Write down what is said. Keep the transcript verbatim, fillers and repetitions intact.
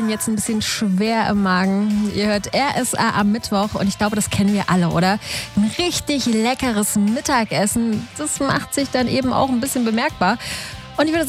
jetzt ein bisschen schwer im Magen. Ihr hört R S A am Mittwoch und ich glaube, das kennen wir alle, oder? Ein richtig leckeres Mittagessen, das macht sich dann eben auch ein bisschen bemerkbar. Und ich würde